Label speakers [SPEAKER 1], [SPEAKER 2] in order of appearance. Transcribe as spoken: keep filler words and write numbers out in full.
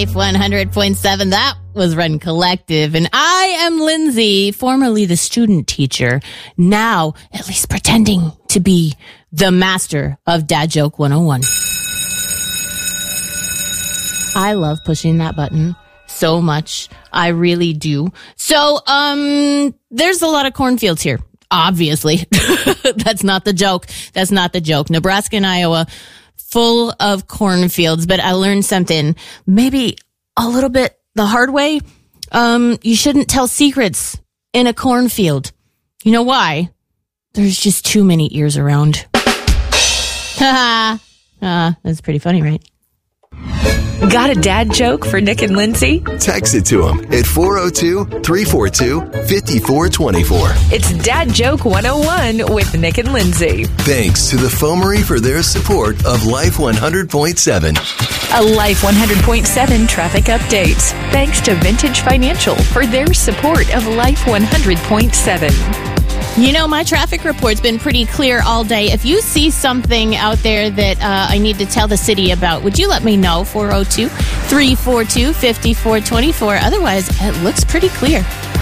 [SPEAKER 1] one hundred point seven. That was Run Collective. And I am Lindsay, formerly the student teacher, now at least pretending to be the master of Dad Joke one oh one. I love pushing that button so much. I really do. So, um, there's a lot of cornfields here. Obviously. That's not the joke. That's not the joke. Nebraska and Iowa, full of cornfields. But I learned something, maybe a little bit the hard way. Um, you shouldn't tell secrets in a cornfield. You know why? There's just too many ears around. Ha ha. That's pretty funny, right?
[SPEAKER 2] Got a dad joke for Nick and Lindsay?
[SPEAKER 3] Text it to them at four oh two, three four two, five four two four.
[SPEAKER 2] It's Dad Joke one oh one with Nick and Lindsay.
[SPEAKER 3] Thanks to the Foamery for their support of Life one hundred point seven.
[SPEAKER 2] A Life one hundred point seven traffic update. Thanks to Vintage Financial for their support of Life one hundred point seven.
[SPEAKER 1] You know, my traffic report's been pretty clear all day. If you see something out there that uh, I need to tell the city about, would you let me know? four oh two, three four two, five four two four. Otherwise, it looks pretty clear.